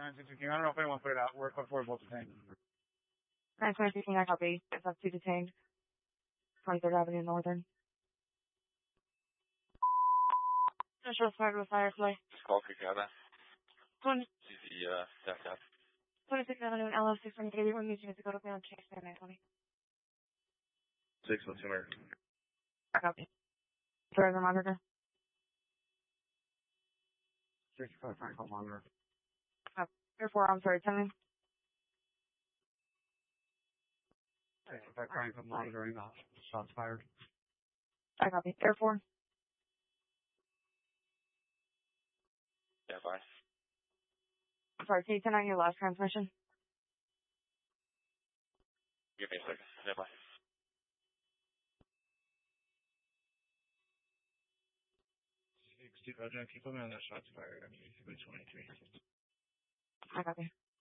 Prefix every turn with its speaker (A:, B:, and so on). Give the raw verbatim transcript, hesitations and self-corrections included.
A: nine six sixteen. I don't know if anyone put it out. We're code four, both detained.
B: nine twenty sixteen, I copy. It's up to detained. twenty-third Avenue Northern. Initial fired with Firefly.
C: Call Kikana.
B: twenty,
C: C C, uh, staff staff.
B: twenty-sixth Avenue and L F six twenty-three. We're using it to go to Beyond Chase nine twenty.
C: six one two Murder.
B: I copy. Further monitor.
A: sixty-five Franklin monitor.
B: Uh, Air four, I'm sorry, tell me.
A: sixty-five Franklin monitoring the shots fired.
B: I copy. Air four.
C: Yeah, bye.
B: Sorry, can you turn on your last transmission?
C: Give me a second. Yeah, bye.
A: sixty-five, keep them in that shots fired. I'm twenty-three.
B: I copy.